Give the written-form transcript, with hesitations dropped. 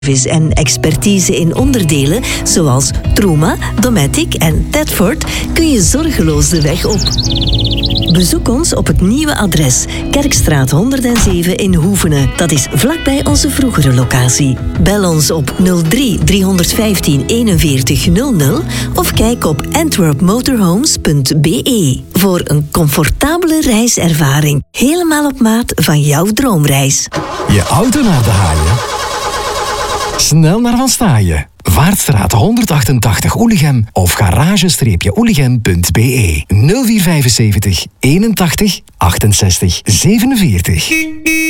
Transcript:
en expertise in onderdelen zoals Truma, Dometic en Tedford kun je zorgeloos de weg op. Bezoek ons op het nieuwe adres Kerkstraat 107 in Hoevenen. Dat is vlakbij onze vroegere locatie. Bel ons op 03 315 41 00 of kijk op antwerpmotorhomes.be voor een comfortabele reiservaring. Helemaal op maat van jouw droomreis. Je auto naar de haaien? Snel naar Van Staaien. Vaartstraat 188 Oelichem of garage-oelichem.be 0475 81 68 47.